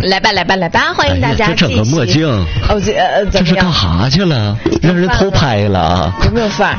来吧，来吧，来吧，欢迎大家。 这整个墨镜， 哦， 这是干啥去了？让人偷拍了？ 有没有饭？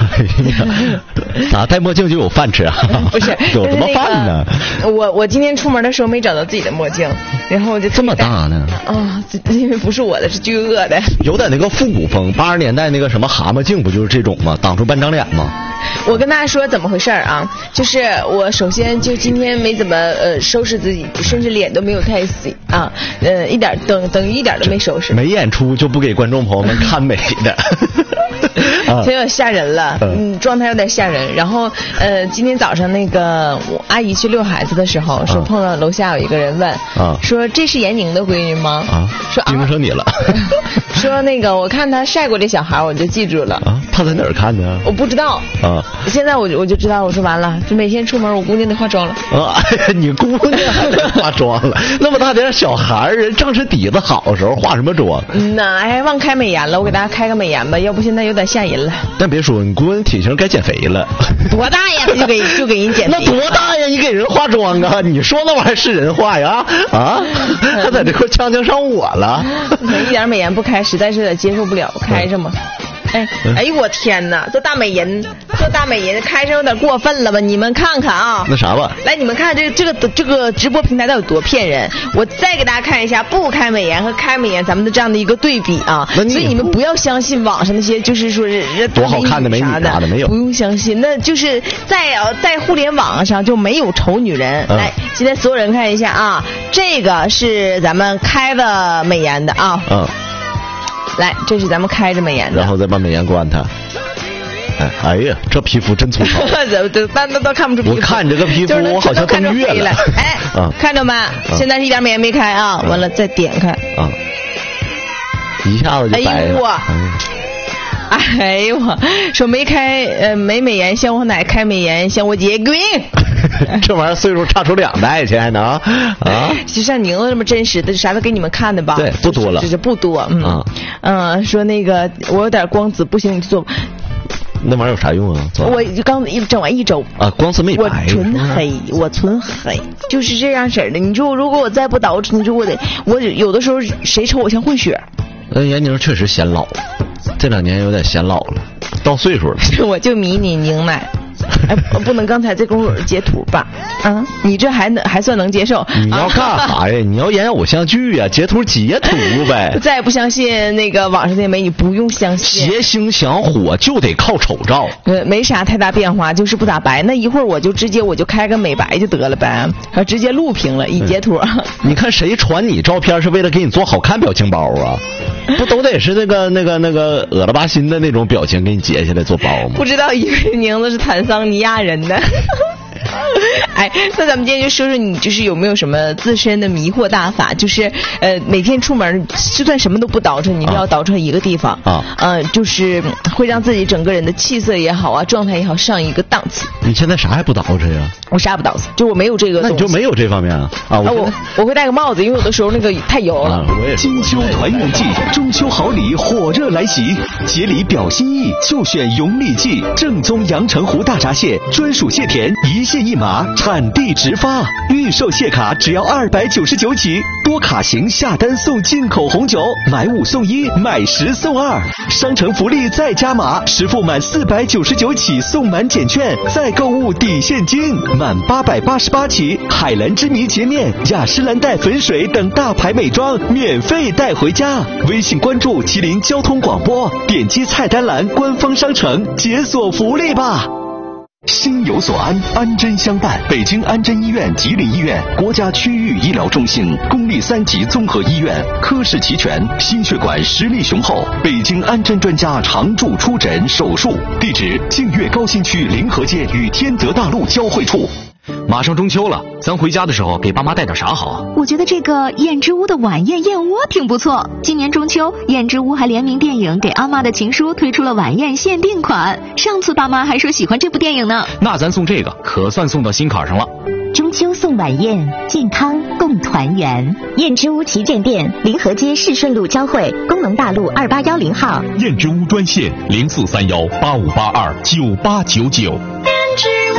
咋戴墨镜就有饭吃啊？ 不是， 有什么饭呢？ 我今天出门的时候没找到自己的墨镜，然后我就这么大呢？ 啊，因为不是我的，是巨鳄的。 有点那个复古风，80年代那个什么蛤蟆镜不就是这种吗？挡住半张脸吗？ 我跟大家说怎么回事啊？就是我首先就今天没怎么收拾自己，甚至脸都没有太洗啊，一点等于一点都没收拾。 没演出就不给观众朋友们看美的。 有点吓人了，状态有点吓人。然后今天早上那个我阿姨去遛孩子的时候，说碰到楼下有一个人问，说这是闫宁的闺女吗？说盯上你了。 说那个我看他晒过这小孩，我就记住了。 他在哪儿看的？ 我不知道。现在我就知道，我说完了，就每天出门我姑娘得化妆了。 你姑娘还得化妆了？那么大点小孩人正是底子好的时候，化什么妆？ 还忘开美颜了，我给大家开个美颜吧，要不现在有点吓人了。 但别说，你姑娘体型该减肥了。 多大呀？就给人减肥。 那多大呀？你给人化妆啊？你说那玩意儿是人化呀？他在这块呛上我了。 一点美颜不开，实在是有点接受不了，开着嘛。哎呦我天哪！做大美人开上有点过分了吧？你们看看啊， 那啥吧， 来你们看这个直播平台到底多骗人！我再给大家看一下不开美颜和开美颜咱们的这样的一个对比啊，所以你们不要相信网上那些就是说多好看的美女啥的没有， 不用相信，那就是在互联网上就没有丑女人。来，现在所有人看一下啊，这个是咱们开的美颜的啊。来，这是咱们开着美颜的， 然后再把美颜关它。哎呀，这皮肤真粗糙， 都看不出皮肤。 我看这个皮肤，我好像登月了。 看着没？现在是一点美颜没开啊，完了再点开一下子就白了。 哎呦我说没开没美颜像我奶，开美颜像我姐滚。 这玩意儿岁数差出2代去还能就像宁子这么真实的，啥都给你们看的吧？ 对，不多了， 就是不多。说那个我有点光子不行，你做。 那玩意儿有啥用啊？ 我刚整完1周光子美白。 我纯黑，就是这样式的。你说如果我再不捯饬，你说我有的时候谁瞅我像混血。 闫宁确实显老，这2年有点显老了，到岁数了。 我就迷你宁奶。不能刚才这功夫截图吧？你这还算能接受？ 你要干啥呀？你要演偶像剧呀？截图呗。 再也不相信那个网上的美女，不用相信。 谐星想火就得靠丑照。 没啥太大变化，就是不咋白。那一会儿我就开个美白就得了呗，直接录屏了，一截图。 你看谁传你照片是为了给你做好看表情包啊？不都得是那个恶了吧心的那种表情给你截下来做包吗？ 不知道以为名字是坦桑尼亚人的。那咱们今天就说说你就是有没有什么自身的迷惑大法，就是每天出门就算什么都不捯饬，你都要捯饬一个地方就是会让自己整个人的气色也好状态也好上一个档次。 你现在啥也不捯饬呀？ 我啥也不捯饬，就我没有这个。 那你就没有这方面我会戴个帽子，因为有的时候那个太油了。 金秋团圆季，中秋好礼火热来袭，节礼表心意就选永礼记，正宗阳澄湖大闸蟹，专属蟹田，一蟹一码，产地直发，预售蟹卡只要299起，多卡型下单送进口红酒，买5送1，买10送2，商城福利再加码，实付满499起送满减券，再购物抵现金，满888起，海蓝之谜洁面、雅诗兰黛粉水等大牌美妆免费带回家。微信关注麒麟交通广播，点击菜单栏官方商城解锁福利吧。心有所安，安贞相伴。北京安贞医院、吉林医院国家区域医疗中心，公立3级综合医院，科室齐全，心血管实力雄厚。北京安贞专家常驻出诊手术，地址：净月高新区临河街与天泽大路交汇处。 马上中秋了，咱回家的时候给爸妈带点啥好啊？ 我觉得这个燕之屋的晚宴燕窝挺不错。今年中秋，燕之屋还联名电影《给阿妈的情书》推出了晚宴限定款。上次爸妈还说喜欢这部电影呢。 那咱送这个可算送到心坎上了。 中秋送晚宴，健康共团圆。燕之屋旗舰店，临河街市顺路交汇，工农大路2810号。 燕之屋专线043185829899。